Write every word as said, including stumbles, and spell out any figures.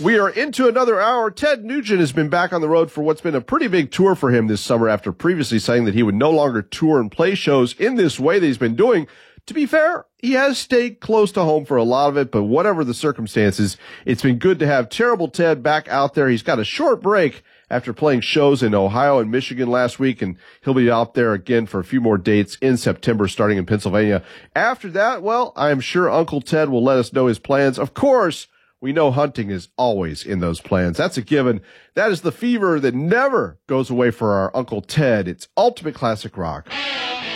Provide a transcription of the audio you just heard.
We are into another hour. Ted Nugent has been back on the road for what's been a pretty big tour for him this summer after previously saying that he would no longer tour and play shows in this way that he's been doing. To be fair, he has stayed close to home for a lot of it, but whatever the circumstances, it's been good to have Terrible Ted back out there. He's got a short break after playing shows in Ohio and Michigan last week, and he'll be out there again for a few more dates in September, starting in Pennsylvania. After that, well, I'm sure Uncle Ted will let us know his plans. Of course, we know hunting is always in those plans. That's a given. That is the fever that never goes away for our Uncle Ted. It's Ultimate Classic Rock.